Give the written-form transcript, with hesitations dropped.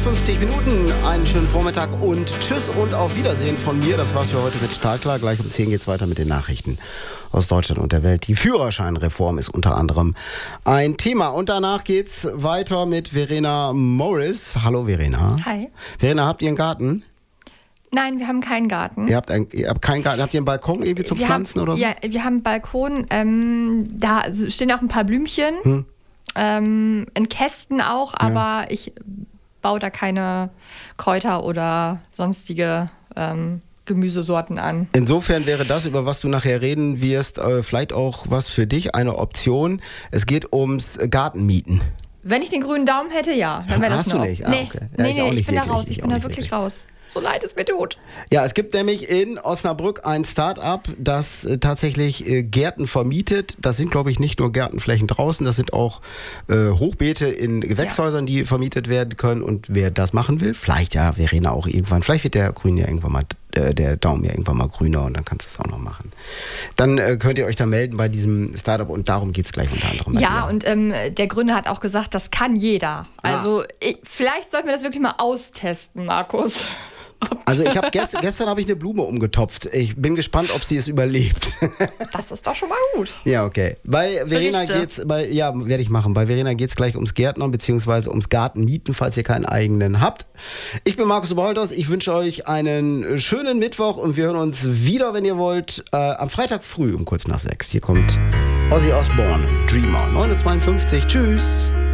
50 Minuten. Einen schönen Vormittag und tschüss und auf Wiedersehen von mir. Das war's für heute mit Stahlklar. Gleich um 10 geht's weiter mit den Nachrichten aus Deutschland und der Welt. Die Führerscheinreform ist unter anderem ein Thema. Und danach geht's weiter mit Verena Morris. Hallo Verena. Hi. Verena, habt ihr einen Garten? Nein, wir haben keinen Garten. Ihr habt keinen Garten. Habt ihr einen Balkon irgendwie zum Pflanzen oder so? Ja, wir haben einen Balkon. Da stehen auch ein paar Blümchen. In Kästen auch, aber ich baue da keine Kräuter oder sonstige Gemüsesorten an. Insofern wäre das, über was du nachher reden wirst, vielleicht auch was für dich, eine Option. Es geht ums Gartenmieten. Wenn ich den grünen Daumen hätte, ja, dann wäre das Hast noch. du nicht? Nee, okay. Ja, ich bin da raus. Ich bin da wirklich raus. So leid es mir tut. Ja, es gibt nämlich in Osnabrück ein Start-up, das tatsächlich Gärten vermietet. Das sind, glaube ich, nicht nur Gärtenflächen draußen, das sind auch Hochbeete in Gewächshäusern, die vermietet werden können. Und wer das machen will, vielleicht ja, Verena auch irgendwann, vielleicht wird der Grün ja irgendwann mal, der Daumen ja irgendwann mal grüner und dann kannst du es auch noch machen. Dann könnt ihr euch da melden bei diesem Start-up und darum geht es gleich unter anderem. Ja, und der Gründer hat auch gesagt, das kann jeder. Also vielleicht sollten wir das wirklich mal austesten, Markus. Also ich habe gestern habe ich eine Blume umgetopft. Ich bin gespannt, ob sie es überlebt. Das ist doch schon mal gut. Ja, okay. Bei Verena geht's werde ich machen. Bei Verena geht's gleich ums Gärtnern bzw. ums Gartenmieten, falls ihr keinen eigenen habt. Ich bin Markus Oberholters. Ich wünsche euch einen schönen Mittwoch und wir hören uns wieder, wenn ihr wollt, am Freitag früh um kurz nach 6. Hier kommt Ozzy Osbourne, Dreamer, 9:52 Uhr. Tschüss.